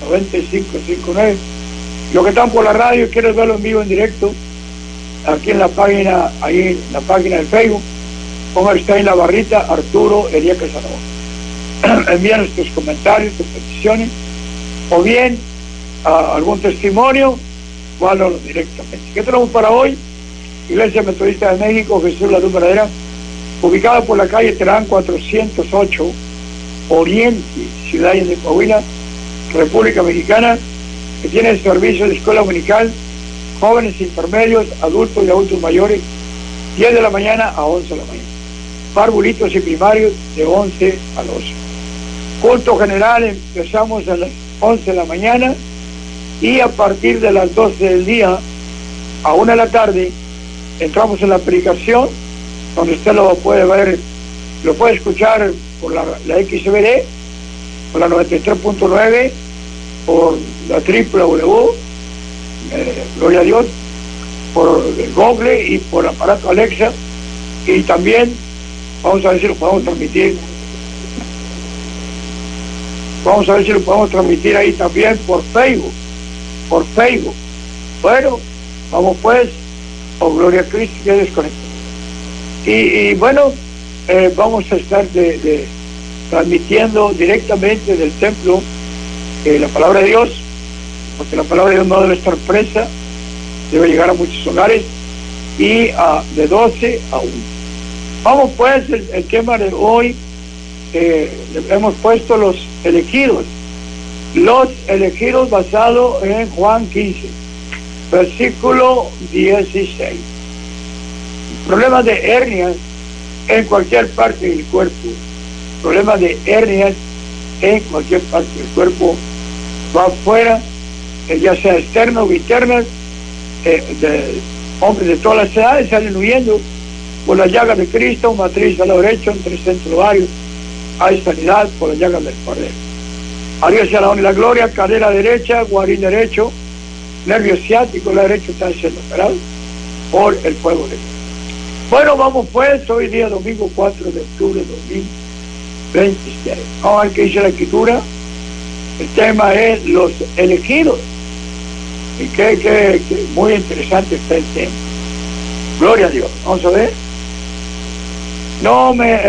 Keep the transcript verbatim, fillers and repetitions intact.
noventa y cinco punto cinco nueve. Los que están por la radio y quieren verlo en vivo, en directo, aquí en la página, ahí en la página de Facebook, pongan está en la barrita Arturo Elías Casanova. Envíanos tus comentarios, tus peticiones, o bien a algún testimonio, o háblanos directamente. ¿Qué tenemos para hoy? Iglesia Metodista de México, Jesús la Luz Verdadera, ubicada por la calle Terán cuatrocientos ocho, Oriente, Ciudad de Coahuila, República Mexicana, que tiene servicio de escuela dominical, jóvenes intermedios, adultos y adultos mayores, diez de la mañana a once de la mañana. Parvulitos y primarios de once a doce. Culto general empezamos a las once de la mañana y a partir de las doce del día a una de la tarde entramos en la predicación, donde usted lo puede ver, lo puede escuchar por la, la X B D, por la noventa y tres punto nueve, por la triple W, eh, gloria a Dios, por el Google y por el aparato Alexa, y también vamos a ver si lo podemos transmitir vamos a ver si lo podemos transmitir ahí también por Facebook por Facebook. Bueno, vamos pues, oh gloria a Cristo, que desconecta. Y, y bueno, eh, vamos a estar de, de, transmitiendo directamente del templo eh, la palabra de Dios, porque la palabra de Dios no debe estar presa, debe llegar a muchos hogares, y a, de doce a una. Vamos pues, el, el tema de hoy, eh, hemos puesto los elegidos, los elegidos basado en Juan quince, versículo dieciséis. Problemas de hernias en cualquier parte del cuerpo, problemas de hernias en cualquier parte del cuerpo, va afuera, eh, ya sea externo o internas, eh, de hombres de todas las edades salen huyendo por las llagas de Cristo, matriz al lado derecho, entre centro ovario, hay sanidad por las llagas del Cordero. A Dios sea la honra y la gloria, cadera derecha, guarín derecho, nervio ciático, la derecha está siendo operado por el fuego de Dios. Bueno, vamos pues, hoy día domingo cuatro de octubre de dos mil veintiséis. Vamos a ver qué dice la Escritura. El tema es los elegidos. Y que, que, que muy interesante está el tema. Gloria a Dios. Vamos a ver. No me